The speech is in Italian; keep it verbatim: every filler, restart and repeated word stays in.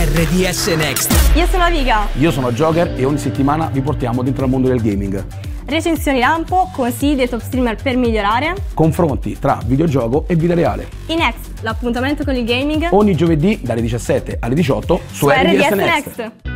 R D S Next. Io sono Viga. Io sono Joker e ogni settimana vi portiamo dentro al mondo del gaming. Recensioni lampo, consigli dei top streamer per migliorare. Confronti tra videogioco e vita reale. I Next, l'appuntamento con il gaming. Ogni giovedì dalle diciassette alle diciotto su, su R D S R D S Next. Next.